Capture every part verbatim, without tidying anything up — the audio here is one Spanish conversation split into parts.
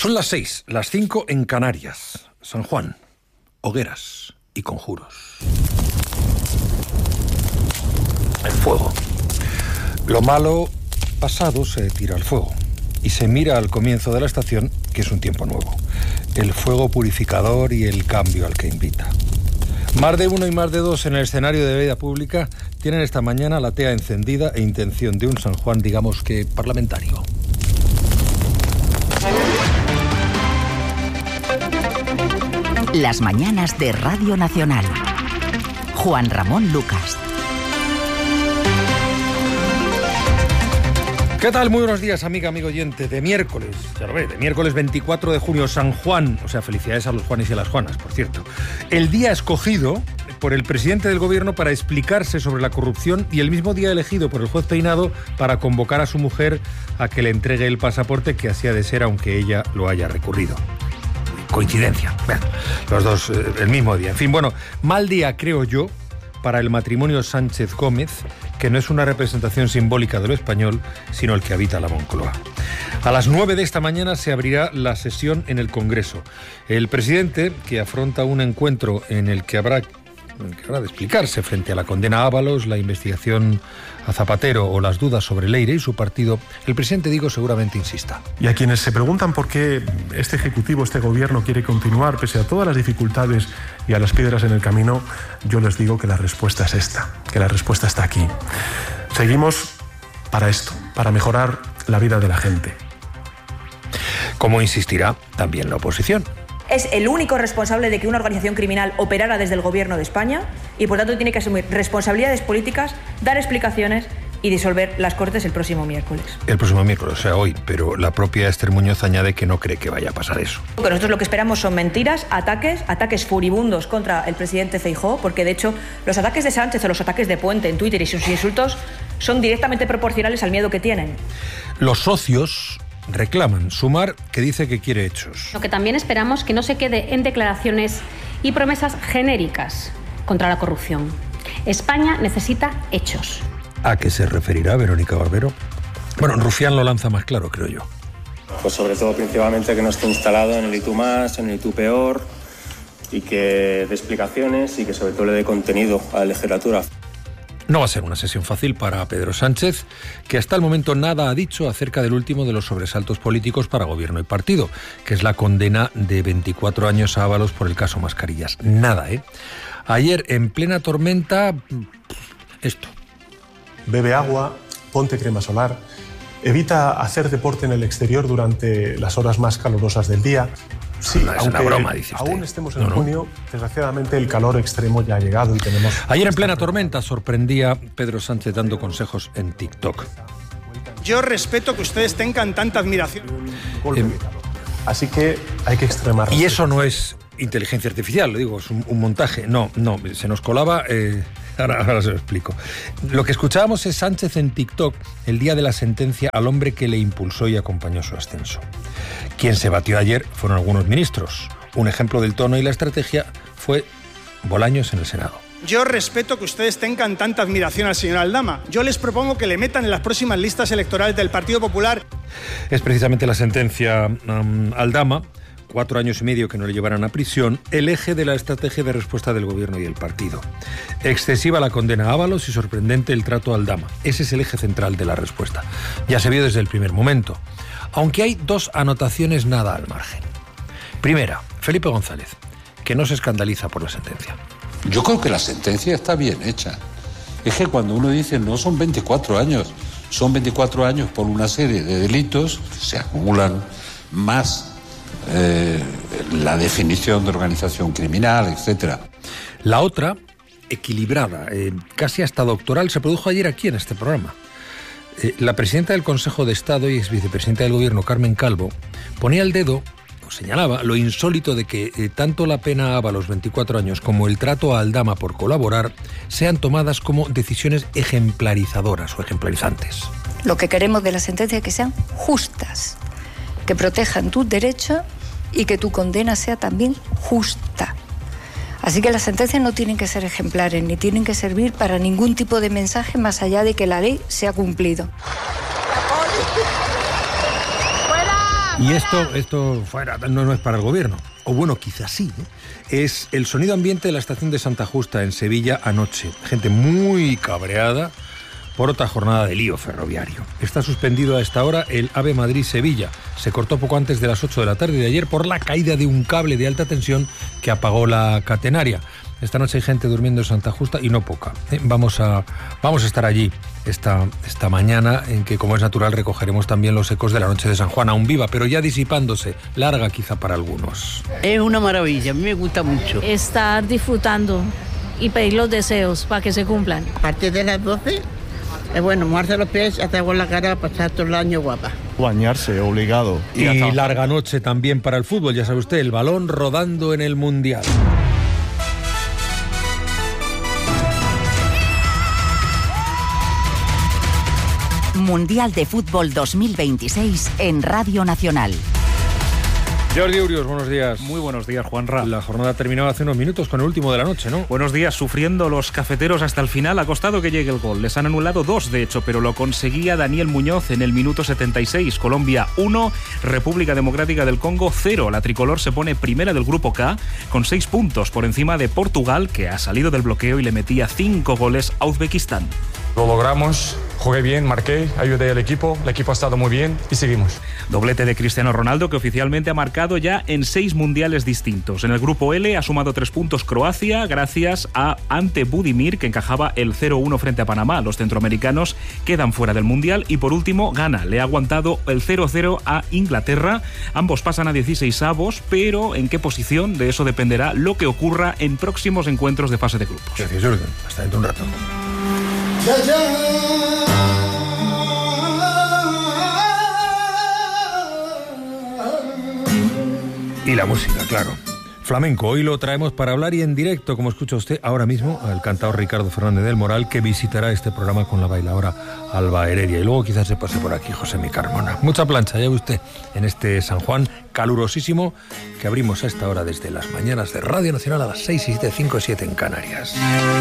Son las seis, las cinco en Canarias. San Juan, hogueras y conjuros. El fuego. Lo malo pasado se tira al fuego y se mira al comienzo de la estación, que es un tiempo nuevo. El fuego purificador y el cambio al que invita. Más de uno y más de dos en el escenario de vida pública tienen esta mañana la tea encendida e intención de un San Juan, digamos que parlamentario. Las mañanas de Radio Nacional. Juan Ramón Lucas. ¿Qué tal? Muy buenos días, amiga, amigo oyente. De miércoles, ya lo ve, de miércoles veinticuatro de junio, San Juan. O sea, felicidades a los Juanes y a las Juanas, por cierto. El día escogido por el presidente del gobierno para explicarse sobre la corrupción y el mismo día elegido por el juez Peinado para convocar a su mujer a que le entregue el pasaporte, que así ha de ser, aunque ella lo haya recurrido. Coincidencia. Bueno, los dos eh, el mismo día. En fin, bueno, mal día, creo yo, para el matrimonio Sánchez Gómez, que no es una representación simbólica de lo español, sino el que habita la Moncloa. A las nueve de esta mañana se abrirá la sesión en el Congreso. El presidente, que afronta un encuentro en el que habrá, en el que habrá de explicarse frente a la condena a Ábalos, la investigación a Zapatero o las dudas sobre Leire y su partido, el presidente, digo, seguramente insista. Y a quienes se preguntan por qué este Ejecutivo, este Gobierno quiere continuar pese a todas las dificultades y a las piedras en el camino, yo les digo que la respuesta es esta, que la respuesta está aquí. Seguimos para esto, para mejorar la vida de la gente. Como insistirá también la oposición. Es el único responsable de que una organización criminal operara desde el gobierno de España y por tanto tiene que asumir responsabilidades políticas, dar explicaciones y disolver las Cortes el próximo miércoles. El próximo miércoles, o sea, hoy, pero la propia Esther Muñoz añade que no cree que vaya a pasar eso. Nosotros lo que esperamos son mentiras, ataques, ataques furibundos contra el presidente Feijóo, porque de hecho los ataques de Sánchez o los ataques de Puente en Twitter y sus insultos son directamente proporcionales al miedo que tienen. Los socios reclaman Sumar, que dice que quiere hechos. Lo que también esperamos que no se quede en declaraciones y promesas genéricas contra la corrupción. España necesita hechos. ¿A qué se referirá Verónica Barbero? Bueno, Rufián lo lanza más claro, creo yo. Pues sobre todo, principalmente, que no esté instalado en el y tú más, en el y tú peor, y que dé explicaciones y que sobre todo le dé contenido a la legislatura. No va a ser una sesión fácil para Pedro Sánchez, que hasta el momento nada ha dicho acerca del último de los sobresaltos políticos para gobierno y partido, que es la condena de veinticuatro años a Ábalos por el caso Mascarillas. Nada, ¿eh? Ayer, en plena tormenta, esto. Bebe agua, ponte crema solar, evita hacer deporte en el exterior durante las horas más calurosas del día. Sí, no, es aunque una broma, dice usted. Aún estemos en no, no. junio, desgraciadamente el calor extremo ya ha llegado y tenemos... Ayer en plena tormenta sorprendía Pedro Sánchez dando consejos en TikTok. Yo respeto que ustedes tengan tanta admiración. Eh, Así que hay que extremar. Y eso no es inteligencia artificial, lo digo, es un, un montaje. No, no, se nos colaba... Eh, ahora, ahora se lo explico. Lo que escuchábamos es Sánchez en TikTok el día de la sentencia al hombre que le impulsó y acompañó su ascenso. Quien se batió ayer fueron algunos ministros. Un ejemplo del tono y la estrategia fue Bolaños en el Senado. Yo respeto que ustedes tengan tanta admiración al señor Aldama. Yo les propongo que le metan en las próximas listas electorales del Partido Popular. Es precisamente la sentencia um, Aldama, cuatro años y medio que no le llevaran a prisión, el eje de la estrategia de respuesta del gobierno y el partido. Excesiva la condena a Ábalos y sorprendente el trato a Aldama. Ese es el eje central de la respuesta. Ya se vio desde el primer momento. Aunque hay dos anotaciones nada al margen. Primera, Felipe González, que no se escandaliza por la sentencia. Yo creo que la sentencia está bien hecha. Es que cuando uno dice no son veinticuatro años, son veinticuatro años por una serie de delitos, se acumulan más eh, la definición de organización criminal, etcétera. La otra, equilibrada, eh, casi hasta doctoral, se produjo ayer aquí en este programa. Eh, la presidenta del Consejo de Estado y exvicepresidenta del Gobierno, Carmen Calvo, ponía el dedo, o señalaba, lo insólito de que eh, tanto la pena a Ábalos, veinticuatro años, como el trato a Aldama por colaborar sean tomadas como decisiones ejemplarizadoras o ejemplarizantes. Lo que queremos de la sentencia es que sean justas, que protejan tus derechos y que tu condena sea también justa. Así que las sentencias no tienen que ser ejemplares, ni tienen que servir para ningún tipo de mensaje más allá de que la ley se ha cumplido. Y esto, esto fuera, no, no es para el gobierno, o bueno, quizás sí, ¿eh? Es el sonido ambiente de la estación de Santa Justa en Sevilla anoche. Gente muy cabreada por otra jornada de lío ferroviario. Está suspendido a esta hora el AVE Madrid-Sevilla. Se cortó poco antes de las ocho de la tarde de ayer por la caída de un cable de alta tensión que apagó la catenaria. Esta noche hay gente durmiendo en Santa Justa y no poca. ¿eh? Vamos a, vamos a estar allí esta, esta mañana, en que, como es natural, recogeremos también los ecos de la noche de San Juan, aún viva, pero ya disipándose, larga quizá para algunos. Es una maravilla, a mí me gusta mucho. Estar disfrutando y pedir los deseos para que se cumplan. A partir de las doce, es bueno, mojarse los pies, hacer agua en la cara, pasar todo el año guapa. Bañarse, obligado. Y, y larga noche también para el fútbol, ya sabe usted, el balón rodando en el Mundial. Mundial de Fútbol dos mil veintiséis en Radio Nacional. Jordi Urios, buenos días. Muy buenos días, Juanra. La jornada terminaba hace unos minutos con el último de la noche, ¿no? Buenos días, sufriendo los cafeteros hasta el final, ha costado que llegue el gol. Les han anulado dos, de hecho, pero lo conseguía Daniel Muñoz en el minuto setenta y seis. Colombia uno, República Democrática del Congo cero. La tricolor se pone primera del grupo K con seis puntos por encima de Portugal, que ha salido del bloqueo y le metía cinco goles a Uzbekistán. Lo logramos, jugué bien, marqué, ayudé al equipo, el equipo ha estado muy bien y seguimos. Doblete de Cristiano Ronaldo, que oficialmente ha marcado ya en seis mundiales distintos. En el grupo L ha sumado tres puntos Croacia gracias a Ante Budimir, que encajaba el cero uno frente a Panamá. Los centroamericanos quedan fuera del mundial y por último Ghana le ha aguantado el cero cero a Inglaterra. Ambos pasan a dieciseisavos, pero en qué posición, de eso dependerá lo que ocurra en próximos encuentros de fase de grupos. Gracias, Jordan. Hasta dentro de un rato. Ya, ya. Y la música, claro. Flamenco, hoy lo traemos para hablar y en directo, como escucha usted ahora mismo, al cantador Ricardo Fernández del Moral, que visitará este programa con la bailaora Alba Heredia. Y luego quizás se pase por aquí Josemi Carmona. Mucha plancha, ya ve usted, en este San Juan calurosísimo que abrimos a esta hora desde las mañanas de Radio Nacional a las seis y siete, cinco y siete en Canarias.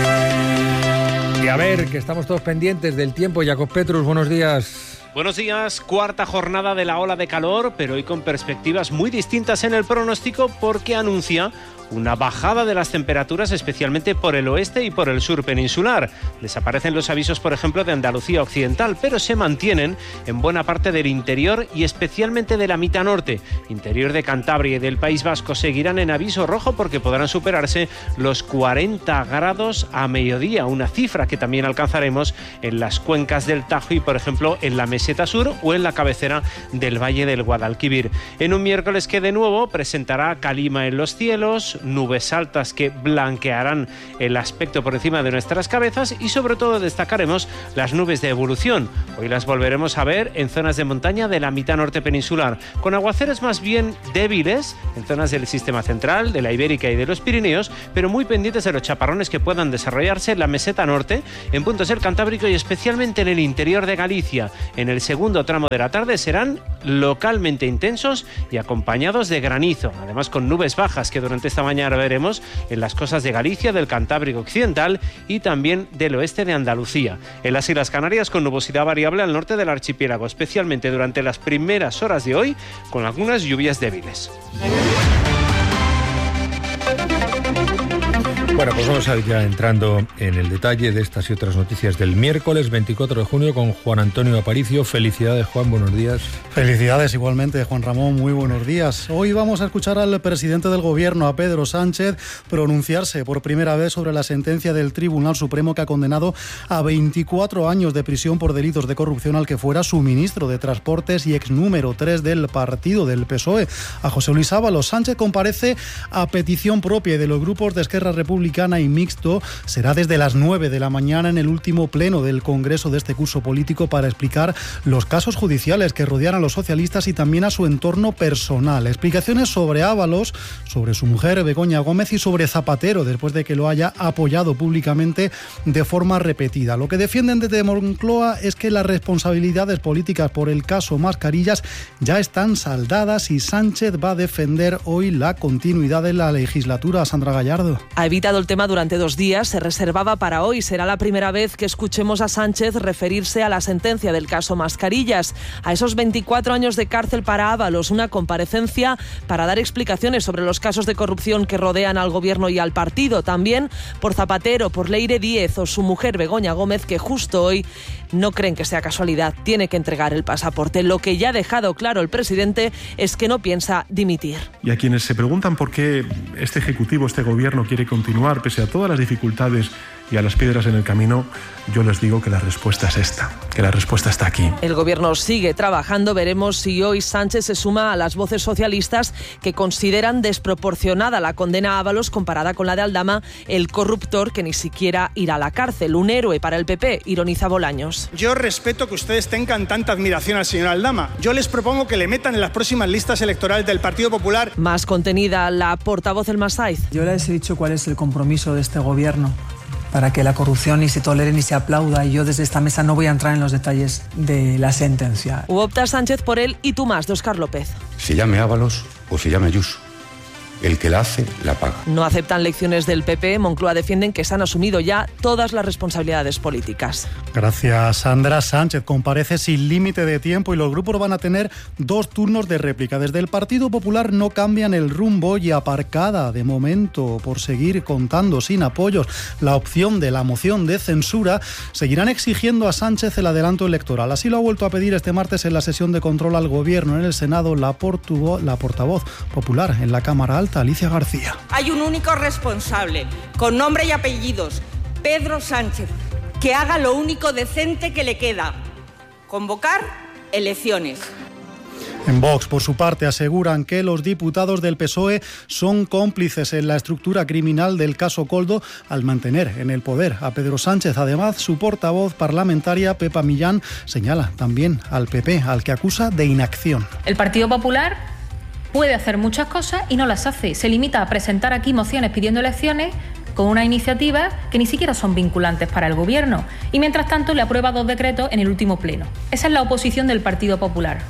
Y a ver, que estamos todos pendientes del tiempo. Jacob Petrus, buenos días. Buenos días, cuarta jornada de la ola de calor, pero hoy con perspectivas muy distintas en el pronóstico porque anuncia una bajada de las temperaturas, especialmente por el oeste y por el sur peninsular. Desaparecen los avisos, por ejemplo, de Andalucía Occidental, pero se mantienen en buena parte del interior y especialmente de la mitad norte. Interior de Cantabria y del País Vasco seguirán en aviso rojo porque podrán superarse los cuarenta grados a mediodía, una cifra que también alcanzaremos en las cuencas del Tajo y, por ejemplo, en la meseta sur o en la cabecera del Valle del Guadalquivir. En un miércoles que de nuevo presentará calima en los cielos, nubes altas que blanquearán el aspecto por encima de nuestras cabezas y sobre todo destacaremos las nubes de evolución. Hoy las volveremos a ver en zonas de montaña de la mitad norte peninsular, con aguaceros más bien débiles en zonas del sistema central, de la Ibérica y de los Pirineos, pero muy pendientes de los chaparrones que puedan desarrollarse en la meseta norte, en puntos del Cantábrico y especialmente en el interior de Galicia. En el segundo tramo de la tarde serán localmente intensos y acompañados de granizo, además con nubes bajas que durante esta mañana veremos en las costas de Galicia, del Cantábrico Occidental y también del oeste de Andalucía. En las Islas Canarias con nubosidad variable al norte del archipiélago, especialmente durante las primeras horas de hoy, con algunas lluvias débiles. Bueno, pues vamos a ir ya entrando en el detalle de estas y otras noticias del miércoles veinticuatro de junio con Juan Antonio Aparicio. Felicidades, Juan, buenos días. Felicidades igualmente, Juan Ramón, muy buenos días. Hoy vamos a escuchar al presidente del Gobierno, a Pedro Sánchez, pronunciarse por primera vez sobre la sentencia del Tribunal Supremo que ha condenado a veinticuatro años de prisión por delitos de corrupción al que fuera su ministro de Transportes y ex número tres del partido del P S O E, a José Luis Ábalos. Sánchez comparece a petición propia de los grupos de Esquerra Republicana y Mixto. Será desde las nueve de la mañana en el último pleno del Congreso de este curso político para explicar los casos judiciales que rodean a los socialistas y también a su entorno personal. Explicaciones sobre Ábalos, sobre su mujer Begoña Gómez y sobre Zapatero, después de que lo haya apoyado públicamente de forma repetida. Lo que defienden desde Moncloa es que las responsabilidades políticas por el caso Mascarillas ya están saldadas y Sánchez va a defender hoy la continuidad de la legislatura. Sandra Gallardo. Ha evitado el tema durante dos días. Se reservaba para hoy. Será la primera vez que escuchemos a Sánchez referirse a la sentencia del caso Mascarillas, a esos veinticuatro años de cárcel para Ábalos, una comparecencia para dar explicaciones sobre los casos de corrupción que rodean al gobierno y al partido. También por Zapatero, por Leire Díez o su mujer Begoña Gómez, que justo hoy no creen que sea casualidad, tiene que entregar el pasaporte. Lo que ya ha dejado claro el presidente es que no piensa dimitir. Y a quienes se preguntan por qué este Ejecutivo, este Gobierno quiere continuar pese a todas las dificultades y a las piedras en el camino, yo les digo que la respuesta es esta, que la respuesta está aquí. El gobierno sigue trabajando. Veremos si hoy Sánchez se suma a las voces socialistas que consideran desproporcionada la condena a Ábalos comparada con la de Aldama, el corruptor que ni siquiera irá a la cárcel. Un héroe para el P P, ironiza Bolaños. Yo respeto que ustedes tengan tanta admiración al señor Aldama. Yo les propongo que le metan en las próximas listas electorales del Partido Popular. Más contenida la portavoz El Masaiz. Yo les he dicho cuál es el compromiso de este gobierno para que la corrupción ni se tolere ni se aplauda, y yo desde esta mesa no voy a entrar en los detalles de la sentencia. U opta Sánchez por él y tú más, de Óscar López. Se llame Ábalos o se llame Ayuso. El que la hace, la paga. No aceptan lecciones del P P. Moncloa defienden que se han asumido ya todas las responsabilidades políticas. Gracias, Sandra. Sánchez comparece sin límite de tiempo y los grupos van a tener dos turnos de réplica. Desde el Partido Popular no cambian el rumbo y aparcada de momento por seguir contando sin apoyos la opción de la moción de censura, seguirán exigiendo a Sánchez el adelanto electoral. Así lo ha vuelto a pedir este martes en la sesión de control al Gobierno en el Senado la, portuvo, la portavoz popular en la Cámara Alta, Alicia García. Hay un único responsable, con nombre y apellidos, Pedro Sánchez, que haga lo único decente que le queda: convocar elecciones. En Vox, por su parte, aseguran que los diputados del P S O E son cómplices en la estructura criminal del caso Koldo al mantener en el poder a Pedro Sánchez. Además, su portavoz parlamentaria, Pepa Millán, señala también al P P, al que acusa de inacción. El Partido Popular puede hacer muchas cosas y no las hace. Se limita a presentar aquí mociones pidiendo elecciones con una iniciativa que ni siquiera son vinculantes para el Gobierno. Y mientras tanto le aprueba dos decretos en el último pleno. Esa es la oposición del Partido Popular.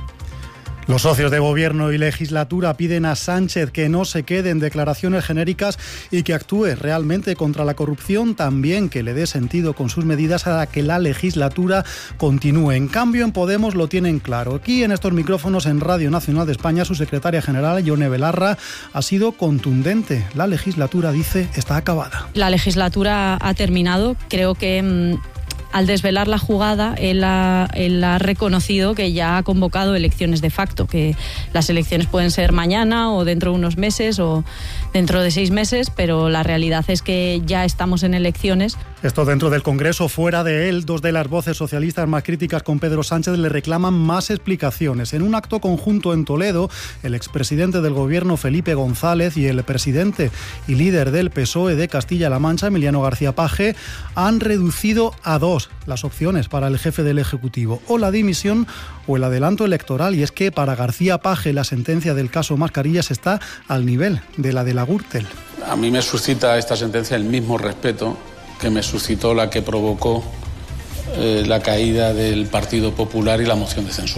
Los socios de Gobierno y legislatura piden a Sánchez que no se quede en declaraciones genéricas y que actúe realmente contra la corrupción, también que le dé sentido con sus medidas a que la legislatura continúe. En cambio, en Podemos lo tienen claro. Aquí, en estos micrófonos en Radio Nacional de España, su secretaria general, Ione Belarra, ha sido contundente. La legislatura, dice, está acabada. La legislatura ha terminado. Creo que Mmm... al desvelar la jugada, él ha, él ha reconocido que ya ha convocado elecciones de facto, que las elecciones pueden ser mañana o dentro de unos meses o dentro de seis meses, pero la realidad es que ya estamos en elecciones. Esto dentro del Congreso. Fuera de él, dos de las voces socialistas más críticas con Pedro Sánchez le reclaman más explicaciones. En un acto conjunto en Toledo, el expresidente del Gobierno, Felipe González, y el presidente y líder del P S O E de Castilla-La Mancha, Emiliano García Paje, han reducido a dos las opciones para el jefe del Ejecutivo: o la dimisión o el adelanto electoral. Y es que para García Paje la sentencia del caso Mascarillas está al nivel de la de la Gürtel. A mí me suscita esta sentencia el mismo respeto que me suscitó la que provocó eh, la caída del Partido Popular y la moción de censura.